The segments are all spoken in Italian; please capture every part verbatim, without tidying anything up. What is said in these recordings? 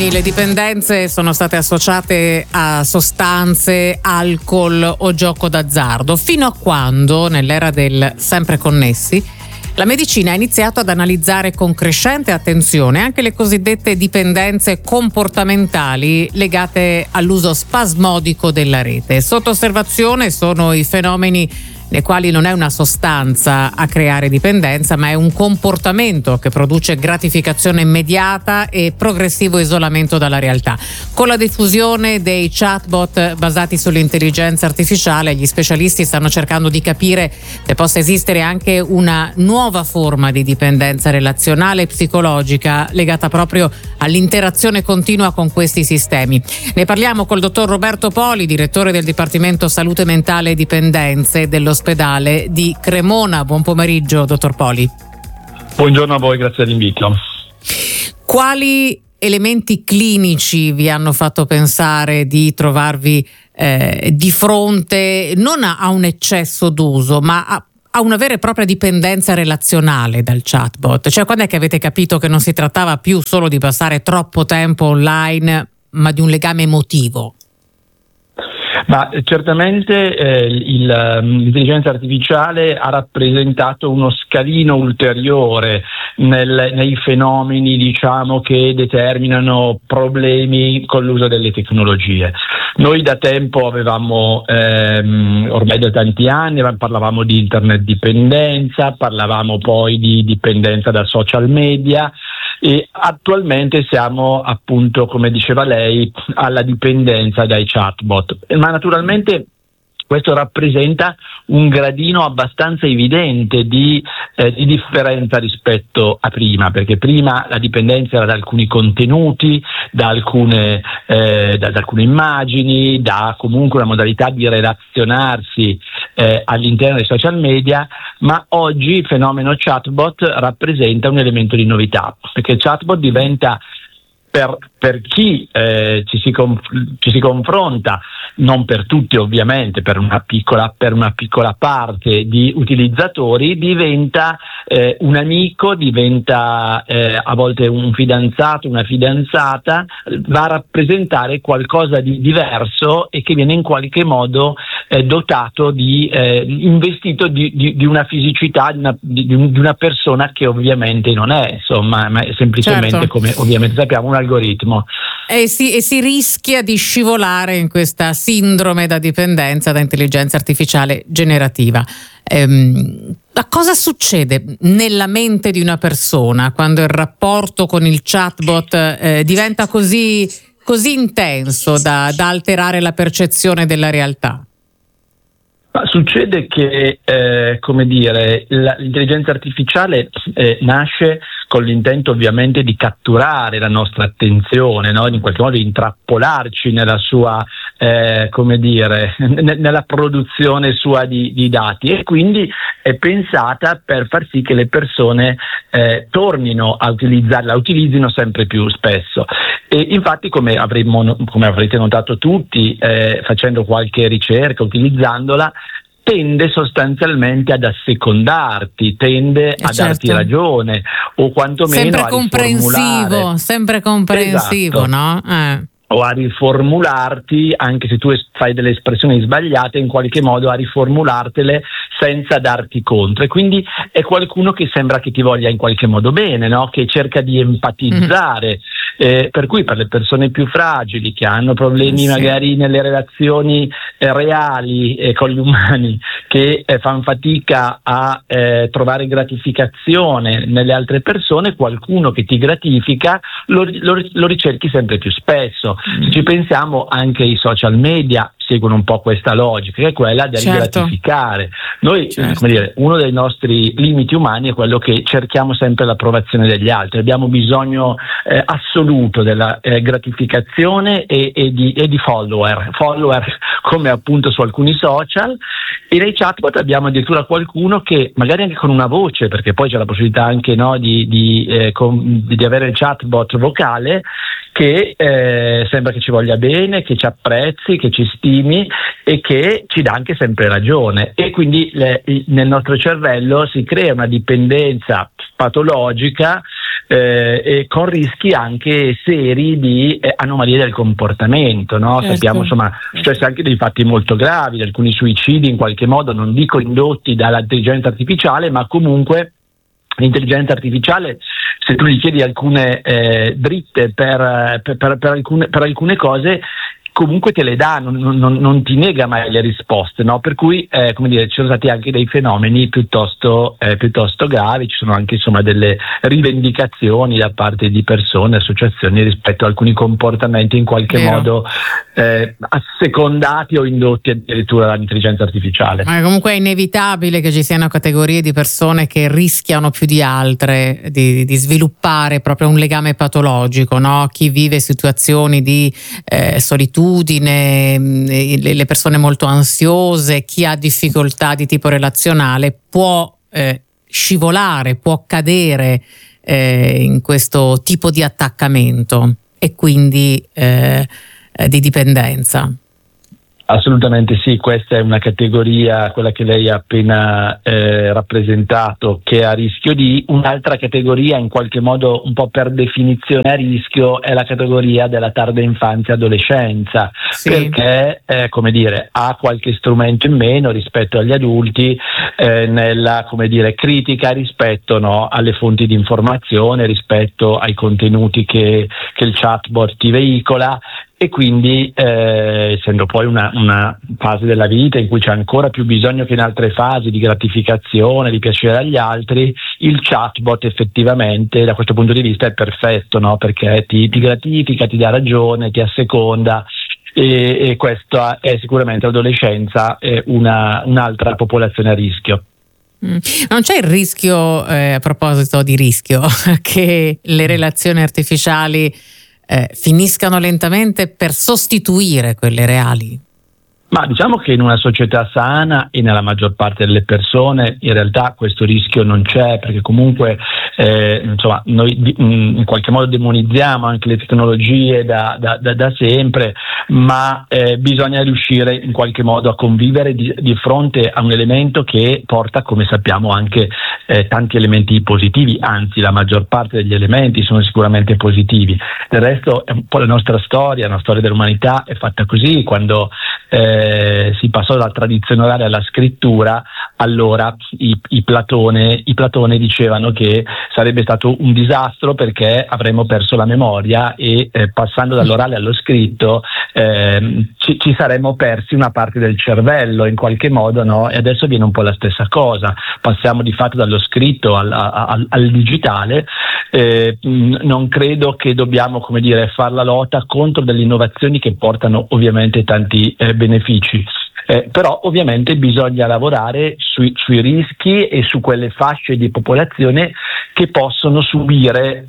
anni le dipendenze sono state associate a sostanze, alcol o gioco d'azzardo, fino a quando, nell'era del sempre connessi, la medicina ha iniziato ad analizzare con crescente attenzione anche le cosiddette dipendenze comportamentali legate all'uso spasmodico della rete. Sotto osservazione sono i fenomeni nei quali non è una sostanza a creare dipendenza, ma è un comportamento che produce gratificazione immediata e progressivo isolamento dalla realtà. Con la diffusione dei chatbot basati sull'intelligenza artificiale, gli specialisti stanno cercando di capire se possa esistere anche una nuova forma di dipendenza relazionale e psicologica legata proprio all'interazione continua con questi sistemi. Ne parliamo col dottor Roberto Poli, direttore del Dipartimento Salute Mentale e Dipendenze dello Ospedale di Cremona. Buon pomeriggio, dottor Poli. Buongiorno a voi, grazie dell'invito. Quali elementi clinici vi hanno fatto pensare di trovarvi eh, di fronte non a, a un eccesso d'uso, ma a, a una vera e propria dipendenza relazionale dal chatbot? Cioè, quando è che avete capito che non si trattava più solo di passare troppo tempo online, ma di un legame emotivo? Ma certamente eh, il, l'intelligenza artificiale ha rappresentato uno scalino ulteriore nel, nei fenomeni, diciamo, che determinano problemi con l'uso delle tecnologie. Noi da tempo avevamo, ehm, ormai da tanti anni, parlavamo di internet dipendenza, parlavamo poi di dipendenza da social media, e attualmente siamo, appunto, come diceva lei, alla dipendenza dai chatbot. Ma naturalmente questo rappresenta un gradino abbastanza evidente di, eh, di differenza rispetto a prima, perché prima la dipendenza era da alcuni contenuti, da alcune, eh, da, da alcune immagini, da comunque una modalità di relazionarsi eh, all'interno dei social media, ma oggi il fenomeno chatbot rappresenta un elemento di novità, perché il chatbot diventa, per, per chi eh, ci, si conf- ci si confronta, non per tutti ovviamente, per una piccola, per una piccola parte di utilizzatori, diventa eh, un amico, diventa eh, a volte un fidanzato, una fidanzata, va a rappresentare qualcosa di diverso e che viene in qualche modo eh, dotato di, eh, investito di, di, di una fisicità, di una, di, di una persona che ovviamente non è, insomma, ma è semplicemente, certo, come ovviamente sappiamo, un algoritmo. E si, e si rischia di scivolare in questa sindrome da dipendenza da intelligenza artificiale generativa. Ehm, ma cosa succede nella mente di una persona quando il rapporto con il chatbot eh, diventa così, così intenso da, da alterare la percezione della realtà? Ma succede che, eh, come dire, la, l'intelligenza artificiale eh, nasce con l'intento ovviamente di catturare la nostra attenzione, no? In qualche modo intrappolarci nella sua, eh, come dire, n- nella produzione sua di, di dati, e quindi è pensata per far sì che le persone eh, tornino a utilizzarla, la utilizzino sempre più spesso. E infatti, come avremmo, come avrete notato tutti, eh, facendo qualche ricerca, utilizzandola, tende sostanzialmente ad assecondarti, tende eh a certo. darti ragione, o quantomeno sempre a comprensivo, sempre comprensivo, esatto. no? Eh. O a riformularti, anche se tu fai delle espressioni sbagliate, in qualche modo a riformulartele senza darti contro. E quindi è qualcuno che sembra che ti voglia in qualche modo bene, no? Che cerca di empatizzare. Mm-hmm. Eh, per cui per le persone più fragili, che hanno problemi sì. magari nelle relazioni eh, reali eh, con gli umani, che eh, fanno fatica a eh, trovare gratificazione nelle altre persone, qualcuno che ti gratifica lo, lo, lo ricerchi sempre più spesso. Mm. Se ci pensiamo, anche i social media seguono un po' questa logica, che è quella del certo. gratificare. Noi, certo. come dire, uno dei nostri limiti umani è quello che cerchiamo sempre l'approvazione degli altri, abbiamo bisogno eh, assoluto della eh, gratificazione e, e, di, e di follower, follower come appunto su alcuni social, e nei chatbot abbiamo addirittura qualcuno che magari anche con una voce, perché poi c'è la possibilità anche, no, di, di, eh, con, di avere il chatbot vocale, che eh, sembra che ci voglia bene, che ci apprezzi, che ci stimi, stimi e che ci dà anche sempre ragione, e quindi le, nel nostro cervello si crea una dipendenza patologica eh, e con rischi anche seri di eh, anomalie del comportamento, no? Certo. Sappiamo, insomma, successi anche dei fatti molto gravi, alcuni suicidi in qualche modo, non dico indotti dall'intelligenza artificiale, ma comunque l'intelligenza artificiale, se tu gli chiedi alcune eh, dritte per, per, per, per, alcune, per alcune cose, comunque te le dà, non, non, non ti nega mai le risposte, no? Per cui eh, come dire, ci sono stati anche dei fenomeni piuttosto, eh, piuttosto gravi, ci sono anche insomma delle rivendicazioni da parte di persone, associazioni rispetto a alcuni comportamenti in qualche Vero. modo eh, assecondati o indotti addirittura dall'intelligenza artificiale. Ma comunque è inevitabile che ci siano categorie di persone che rischiano più di altre di, di sviluppare proprio un legame patologico, no? Chi vive situazioni di eh, solitudine, le persone molto ansiose, chi ha difficoltà di tipo relazionale può eh, scivolare, può cadere eh, in questo tipo di attaccamento e quindi eh, eh, di dipendenza. Assolutamente sì, questa è una categoria, quella che lei ha appena eh, rappresentato, che è a rischio di. Un'altra categoria, in qualche modo un po' per definizione a rischio, è la categoria della tarda infanzia e adolescenza, sì. Perché eh, come dire, ha qualche strumento in meno rispetto agli adulti eh, nella, come dire, critica rispetto, no, alle fonti di informazione, rispetto ai contenuti che, che il chatbot ti veicola. E quindi, eh, essendo poi una, una fase della vita in cui c'è ancora più bisogno che in altre fasi di gratificazione, di piacere agli altri, il chatbot effettivamente da questo punto di vista è perfetto, no? Perché ti, ti gratifica, ti dà ragione, ti asseconda. E, e questa è sicuramente l'adolescenza, è una, un'altra popolazione a rischio. Non c'è il rischio, eh, a proposito di rischio, che le relazioni artificiali Eh, finiscano lentamente per sostituire quelle reali? Ma diciamo che in una società sana e nella maggior parte delle persone in realtà questo rischio non c'è, perché comunque eh, insomma noi in qualche modo demonizziamo anche le tecnologie da, da, da, da sempre, ma eh, bisogna riuscire in qualche modo a convivere di, di fronte a un elemento che porta, come sappiamo, anche eh, tanti elementi positivi, anzi la maggior parte degli elementi sono sicuramente positivi. Del resto è un po' la nostra storia, la storia dell'umanità è fatta così. Quando eh, si passò dalla tradizione orale alla scrittura, allora i, i, Platone, i Platone dicevano che sarebbe stato un disastro perché avremmo perso la memoria e eh, passando dall'orale allo scritto eh, ci, ci saremmo persi una parte del cervello in qualche modo, no? E adesso viene un po' la stessa cosa, passiamo di fatto dallo scritto al, al, al digitale. Eh, non credo che dobbiamo, come dire, far la lotta contro delle innovazioni che portano ovviamente tanti eh, benefici. Eh, però ovviamente bisogna lavorare sui, sui rischi e su quelle fasce di popolazione che possono subire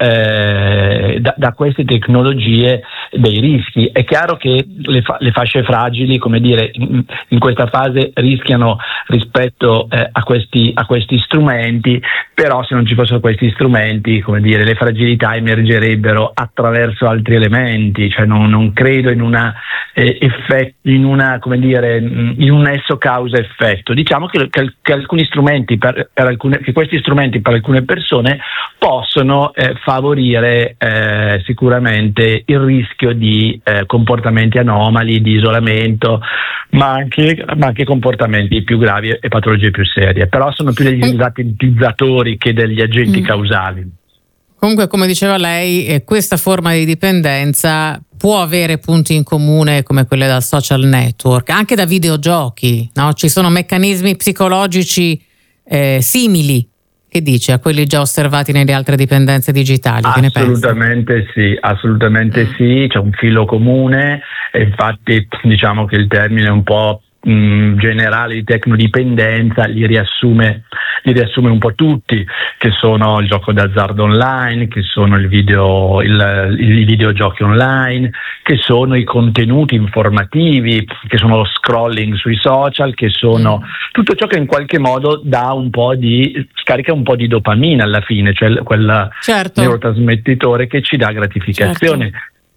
eh, da, da queste tecnologie dei rischi. È chiaro che le, fa- le fasce fragili, come dire, in, in questa fase rischiano rispetto eh, a, questi, a questi strumenti, però se non ci fossero questi strumenti, come dire, le fragilità emergerebbero attraverso altri elementi, cioè non, non credo in una eh, effetto, in una, come dire, in un nesso causa-effetto. Diciamo che, che, che alcuni strumenti per, per alcune, che questi strumenti per alcune persone possono eh, favorire eh, sicuramente il rischio di eh, comportamenti anomali, di isolamento, ma anche, ma anche comportamenti più gravi e patologie più serie. Però sono più degli utilizzatori che degli agenti mm. causali. Comunque, come diceva lei, eh, questa forma di dipendenza può avere punti in comune come quelle da social network, anche da videogiochi, no? Ci sono meccanismi psicologici eh, simili, che dice, a quelli già osservati nelle altre dipendenze digitali. Che ne pensi? Assolutamente sì, assolutamente mm. sì, c'è un filo comune e infatti diciamo che il termine è un po' mh, generale di tecnodipendenza li riassume li riassume un po' tutti, che sono il gioco d'azzardo online, che sono il video, il, i videogiochi online, che sono i contenuti informativi, che sono lo scrolling sui social, che sono mm. tutto ciò che in qualche modo dà un po' di scarica un po' di dopamina alla fine, cioè quel certo. neurotrasmettitore che ci dà gratificazione. Certo.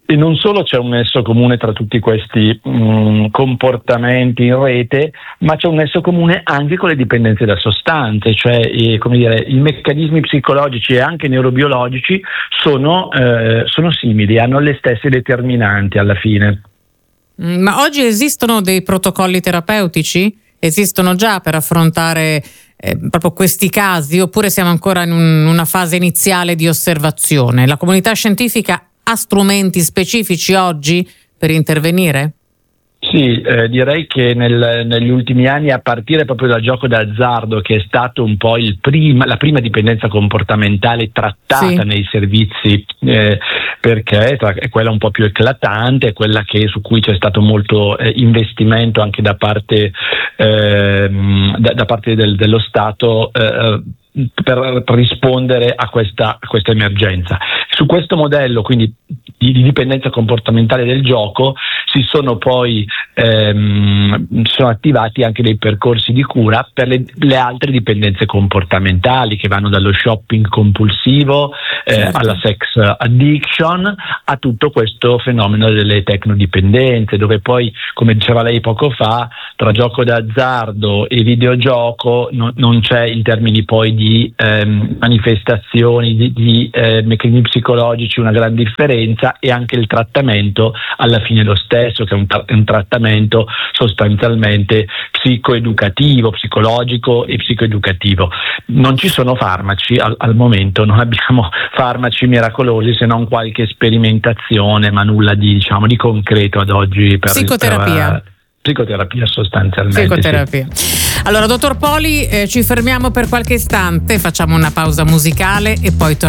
E non solo c'è un nesso comune tra tutti questi mh, comportamenti in rete, ma c'è un nesso comune anche con le dipendenze da sostanze, cioè eh, come dire, i meccanismi psicologici e anche neurobiologici sono, eh, sono simili, hanno le stesse determinanti alla fine. Ma oggi esistono dei protocolli terapeutici? Esistono già per affrontare eh, proprio questi casi, oppure siamo ancora in un, una fase iniziale di osservazione? La comunità scientifica ha strumenti specifici oggi per intervenire? Sì, eh, direi che nel, negli ultimi anni, a partire proprio dal gioco d'azzardo, che è stato un po' il prima, la prima dipendenza comportamentale trattata sì. nei servizi, eh, perché è quella un po' più eclatante, è quella che, su cui c'è stato molto eh, investimento anche da parte, eh, da, da parte del, dello Stato eh, per rispondere a questa, a questa emergenza. Su questo modello, quindi di, di dipendenza comportamentale del gioco, si sono poi ehm, sono attivati anche dei percorsi di cura per le, le altre dipendenze comportamentali, che vanno dallo shopping compulsivo eh, certo. alla sex addiction, a tutto questo fenomeno delle tecnodipendenze, dove poi, come diceva lei poco fa, tra gioco d'azzardo e videogioco no, non c'è, in termini poi di ehm, manifestazioni di, di eh, meccanismi psicologici, una gran differenza, e anche il trattamento alla fine lo stesso, che è un, tra- un trattamento sostanzialmente psicoeducativo, psicologico e psicoeducativo. Non ci sono farmaci al, al momento, non abbiamo farmaci miracolosi, se non qualche sperimentazione, ma nulla di, diciamo, di concreto ad oggi. Per, psicoterapia. Per, psicoterapia sostanzialmente. Psicoterapia. Sì. Allora, dottor Poli, eh, ci fermiamo per qualche istante, facciamo una pausa musicale e poi torniamo.